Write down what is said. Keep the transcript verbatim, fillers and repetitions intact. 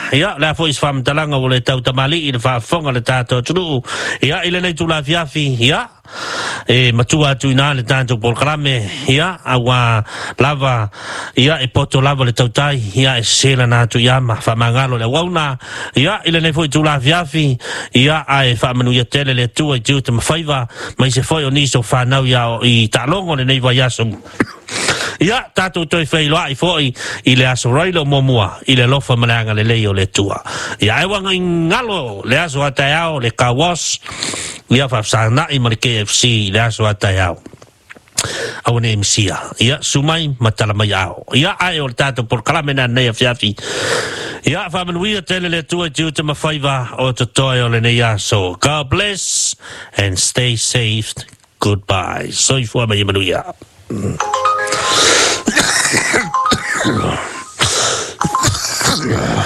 ia la fo is fam talanga o le tau tamali i le fa fonga le tato tulu ia ile nei tula fiafi ia e matua tu ina le tanto por krame ia awa lava ia e poto lava le tautai ia e sela na tu yama fa mangalo le wauna ia ile nei fo tula fiafi ia ai fa manu ia tele le tu e tu te mafaiva mai se foi o niso fa nau ia i talongo le nei vai aso ia tatu toi fei loa i foi i le aso railo momua i le lofa malanga le leo le tua ia e wanga ngalo le aso atayao le kawas ia fa sana i mari K F C le aso atayao awane M C a ia sumai matala mai ao ia ai o tatu por kalamena nei fiafi ia fa manuia tele le tua tu te mafaiva o te toi o le nei aso. God bless and stay safe. Goodbye. Soi fua mai manuia. Yeah.